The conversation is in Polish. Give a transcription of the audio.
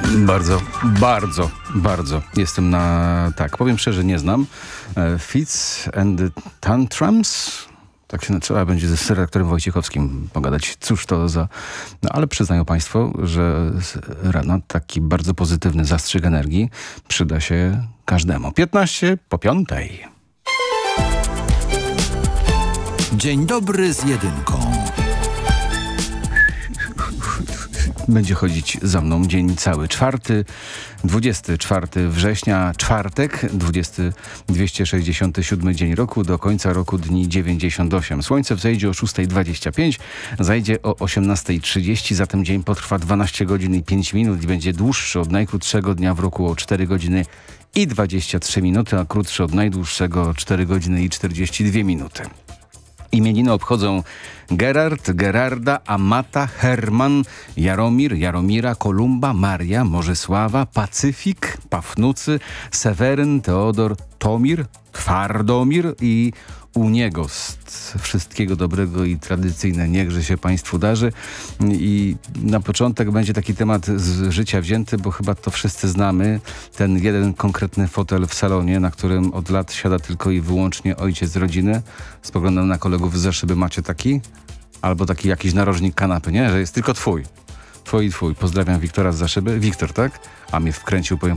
Bardzo, bardzo, bardzo jestem na tak. Powiem szczerze, nie znam. Fits and the Tantrums. Tak się trzeba będzie z redaktorem Wojciechowskim pogadać. Cóż to za... No ale przyznają państwo, że rano taki bardzo pozytywny zastrzyk energii przyda się każdemu. 5:15. Dzień dobry z jedynką. Będzie chodzić za mną dzień cały. 24 września, czwartek, 267 dzień roku, do końca roku dni 98. Słońce wzejdzie o 6:25, zajdzie o 18:30, zatem dzień potrwa 12 godzin i 5 minut i będzie dłuższy od najkrótszego dnia w roku o 4 godziny i 23 minuty, a krótszy od najdłuższego 4 godziny i 42 minuty. Imieniny obchodzą Gerard, Gerarda, Amata, Herman, Jaromir, Jaromira, Kolumba, Maria, Morzesława, Pacyfik, Pafnucy, Seweryn, Teodor, Tomir, Twardomir i Uniegost. Wszystkiego dobrego i tradycyjne niechże się państwu darzy. I na początek będzie taki temat z życia wzięty, bo chyba to wszyscy znamy. Ten jeden konkretny fotel w salonie, na którym od lat siada tylko i wyłącznie ojciec z rodziny. Spoglądam na kolegów z szyby. Macie taki? Albo taki jakiś narożnik kanapy, nie? Że jest tylko twój. Twój i twój. Pozdrawiam Wiktora z Zaszyby. Wiktor, tak? A mnie wkręcił, powiem